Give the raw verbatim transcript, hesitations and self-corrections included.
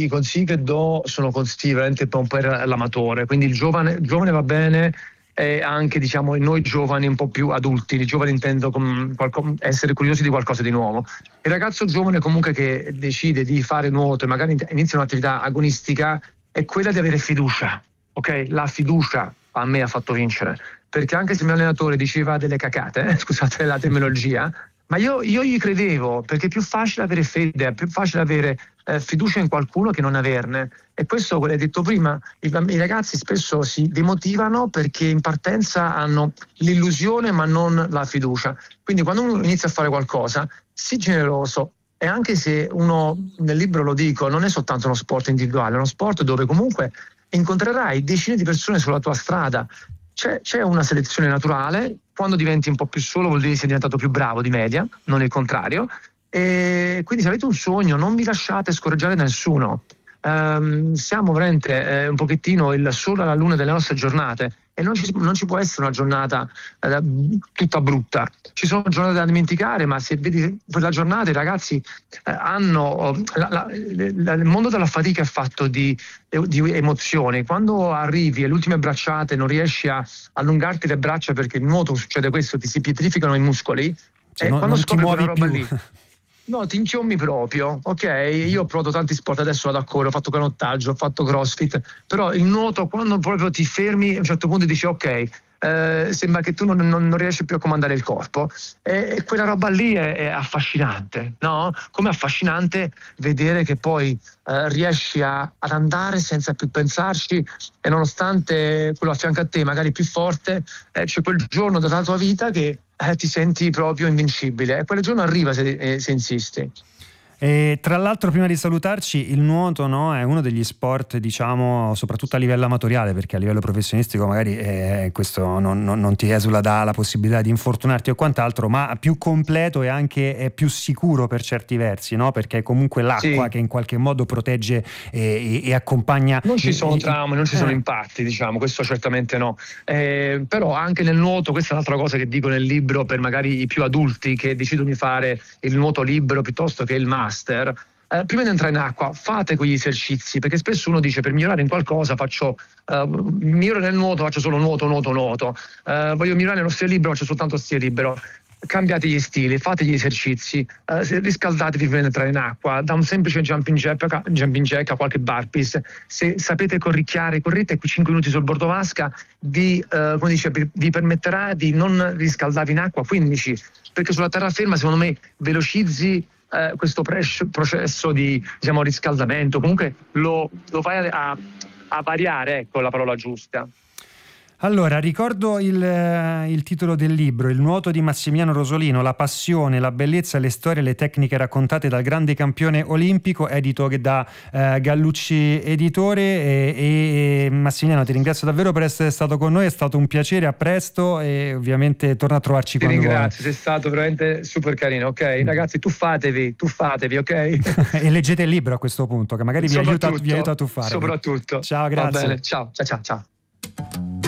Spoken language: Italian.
consigli che do sono consigli veramente un po' per l'amatore, quindi il giovane, il giovane va bene, e anche diciamo noi giovani un po' più adulti, i giovani intendo com, qualco, essere curiosi di qualcosa di nuovo. Il ragazzo giovane comunque che decide di fare nuoto e magari inizia un'attività agonistica è quella di avere fiducia, ok? La fiducia a me ha fatto vincere, perché anche se il mio allenatore diceva delle cacate, eh, scusate la terminologia, ma io, io gli credevo, perché è più facile avere fede, è più facile avere eh, fiducia in qualcuno che non averne. E questo, come hai detto prima, i, i ragazzi spesso si demotivano perché in partenza hanno l'illusione ma non la fiducia. Quindi quando uno inizia a fare qualcosa, sii generoso. E anche se uno, nel libro lo dico, non è soltanto uno sport individuale, è uno sport dove comunque incontrerai decine di persone sulla tua strada. C'è, c'è una selezione naturale, quando diventi un po' più solo vuol dire che sei diventato più bravo di media, non il contrario, e quindi se avete un sogno non vi lasciate scoraggiare da nessuno. Um, siamo veramente eh, un pochettino il sole alla luna delle nostre giornate e non ci, non ci può essere una giornata eh, tutta brutta. Ci sono giornate da dimenticare, ma se vedi quella giornata i ragazzi eh, hanno la, la, la, il mondo della fatica è fatto di, di emozioni. Quando arrivi alle ultime bracciate non riesci a allungarti le braccia perché il nuoto succede questo, ti si pietrificano i muscoli, cioè, e non, quando non ti scopri muovi quella roba più. lì no, ti inchiomi proprio, ok? Io ho provato tanti sport, adesso vado a correre, ho fatto canottaggio, ho fatto crossfit, però il nuoto quando proprio ti fermi a un certo punto dici ok, eh, sembra che tu non, non, non riesci più a comandare il corpo, e, e quella roba lì è, è affascinante, no? Come affascinante vedere che poi eh, riesci a, ad andare senza più pensarci e nonostante quello a fianco a te magari più forte, eh, c'è quel giorno della tua vita che Eh, ti senti proprio invincibile e quel giorno arriva se, eh, se insisti. E tra l'altro, prima di salutarci, il nuoto, no, è uno degli sport, diciamo, soprattutto a livello amatoriale, perché a livello professionistico magari eh, questo non, non, non ti esula dalla possibilità di infortunarti o quant'altro, ma più completo e anche è più sicuro per certi versi, no? Perché è comunque l'acqua Sì. che in qualche modo protegge e, e, e accompagna. Non ci sono i, traumi, non ci sono impatti, diciamo, questo certamente no. Eh, però anche nel nuoto, questa è un'altra cosa che dico nel libro per magari i più adulti che decidono di fare il nuoto libero piuttosto che il master. Eh, prima di entrare in acqua fate quegli esercizi, perché spesso uno dice per migliorare in qualcosa faccio uh, miglioro nel nuoto, faccio solo nuoto, nuoto, nuoto. Uh, voglio migliorare nello stile libero, faccio soltanto stile libero. Cambiate gli stili, fate gli esercizi, eh, riscaldatevi prima di entrare in acqua, da un semplice jumping jack, jumping jack a qualche burpees. Se sapete corricchiare, correte cinque minuti sul bordo vasca, vi, eh, come dice, vi permetterà di non riscaldarvi in acqua quindici, perché sulla terraferma secondo me velocizzi eh, questo pres- processo di, diciamo, riscaldamento, comunque lo, lo fai a, a variare, ecco la parola giusta. Allora, ricordo il, il titolo del libro, Il nuoto di Massimiliano Rosolino, la passione, la bellezza, le storie e le tecniche raccontate dal grande campione olimpico, edito da eh, Gallucci Editore. E, e Massimiliano, ti ringrazio davvero per essere stato con noi, è stato un piacere, a presto e ovviamente torna a trovarci ti quando vuoi. Ti ringrazio, sei stato veramente super carino, ok? Ragazzi, tuffatevi, tuffatevi, ok? E leggete il libro a questo punto, che magari vi aiuta, vi aiuta a tuffare. Soprattutto. Ciao, grazie. Va bene, ciao, ciao, ciao, ciao.